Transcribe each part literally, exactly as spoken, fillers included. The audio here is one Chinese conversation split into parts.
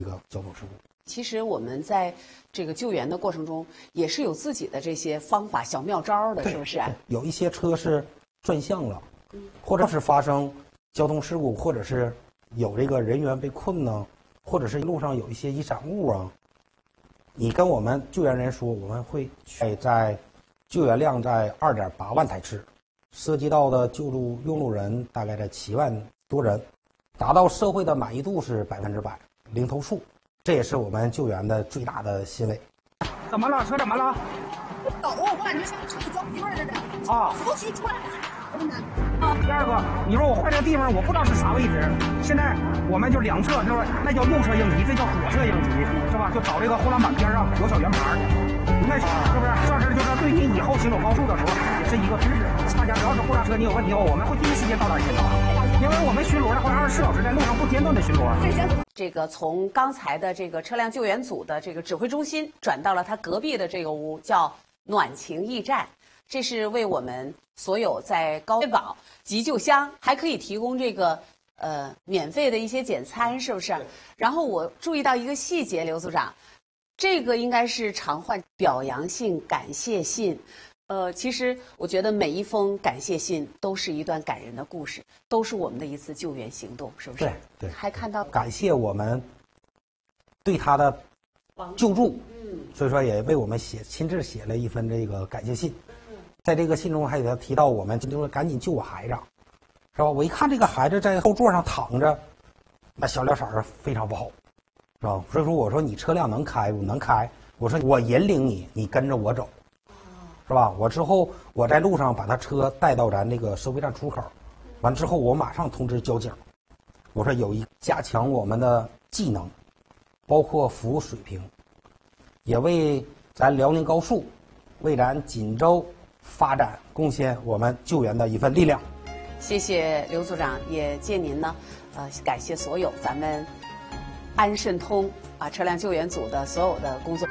一个交通事故。 其实我们在这个救援的过程中，也是有自己的这些方法、小妙招的，是不是？ 有一些车是转向了，或者是发生交通事故，或者是有这个人员被困呢，或者是路上有一些遗产物啊。你跟我们救援人说，我们会在救援量在二点八万台次，涉及到的救助用路人大概在七万多人，达到社会的满意度是百分之百，零投诉。这也是我们救援的最大的欣慰。 怎么了？车怎么了？ 抖，我感觉像车脚皮味儿似的。 啊， 呼吸出来了，真的。 第二个，你说我坏这个地方，我不知道是啥位置。现在我们就两侧，就是那叫右侧应急，这叫左侧应急，是吧？就找这个护栏板边上有小圆盘，你看是不是？这是就是对你以后行走高速的时候也是一个指示。大家只要是货拉车，你有问题后，我们会第一时间到达现场，因为我们巡逻的话，二十四小时在路上不间断的巡逻。 这个从刚才的这个车辆救援组的这个指挥中心转到了他隔壁的这个屋，叫暖情驿站。这是为我们所有在高保急救箱还可以提供这个呃免费的一些简餐，是不是？然后我注意到一个细节，刘组长，这个应该是常换表扬信、感谢信。呃，其实我觉得每一封感谢信都是一段感人的故事，都是我们的一次救援行动，是不是？ 对对。 还看到感谢我们对他的救助，嗯，所以说也为我们写亲自写了一份这个感谢信。在这个信中还给他提到，我们就是赶紧救我孩子，是吧？我一看这个孩子在后座上躺着，那小脸色儿非常不好，是吧？所以说我说你车辆能开不能开？我说我引领你，你跟着我走，是吧？我之后我在路上把他车带到咱这个收费站出口，完之后我马上通知交警，我说有一加强我们的技能，包括服务水平，也为咱辽宁高速，为咱锦州发展贡献我们救援的一份力量。 谢谢刘组长，也借您呢，呃，感谢所有咱们安顺通啊车辆救援组的所有的工作。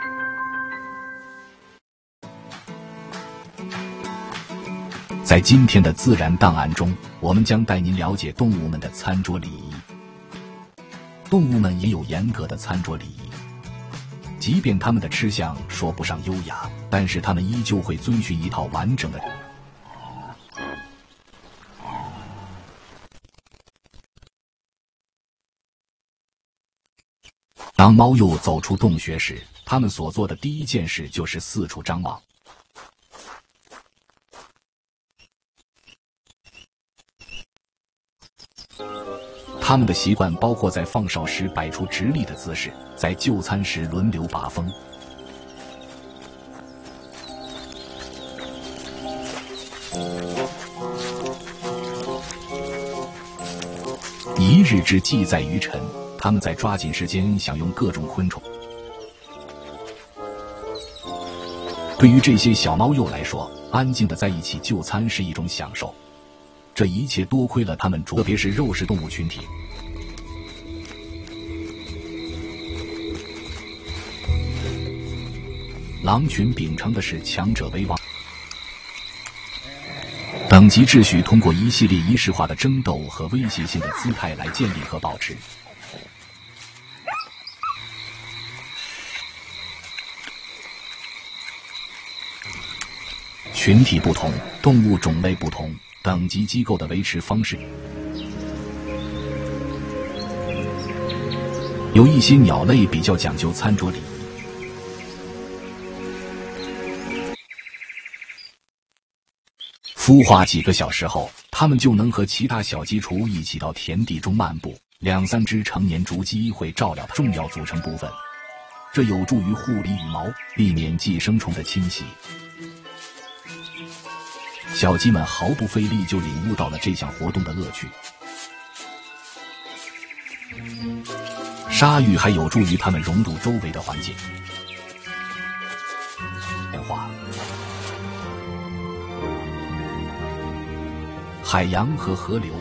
在今天的自然档案中，我们将带您了解动物们的餐桌礼仪。动物们也有严格的餐桌礼仪，即便它们的吃相说不上优雅，但是它们依旧会遵循一套完整的。当猫鼬走出洞穴时，它们所做的第一件事就是四处张望。他们的习惯包括在放哨时摆出直立的姿势，在就餐时轮流把风。一日之计在于晨，他们在抓紧时间享用各种昆虫。对于这些小猫鼬来说，安静地在一起就餐是一种享受。这一切多亏了它们，特别是肉食动物群体。狼群秉承的是强者为王，等级秩序通过一系列仪式化的争斗和威胁性的姿态来建立和保持。群体不同，动物种类不同，等级机构的维持方式，有一些鸟类比较讲究餐桌礼仪。孵化几个小时后，它们就能和其他小鸡雏一起到田地中漫步，两三只成年竹鸡会照料重要组成部分，这有助于护理羽毛，避免寄生虫的侵袭。小鸡们毫不费力就领悟到了这项活动的乐趣。沙浴还有助于它们融入周围的环境。海洋和河流